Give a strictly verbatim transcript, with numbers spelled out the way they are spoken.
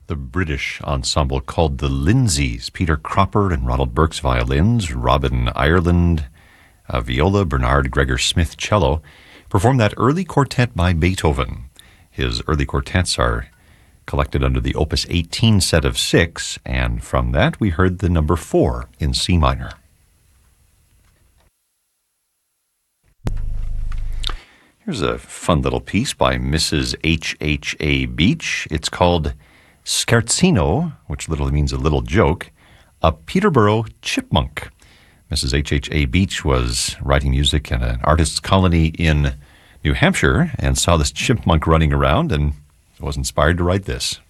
the British ensemble called the Lindsays. Peter Cropper and Ronald Burke's violins, Robin Ireland uh, viola, Bernard Gregor Smith cello, performed that early quartet by Beethoven. His early quartets are collected under the Opus eighteen set of six, and from that we heard the number four in C minor. Here's a fun little piece by Missus H H A. Beach. It's called Scherzino, which literally means a little joke, a Peterborough chipmunk. Missus H H A. Beach was writing music in an artist's colony in New Hampshire and saw this chipmunk running around and was inspired to write this.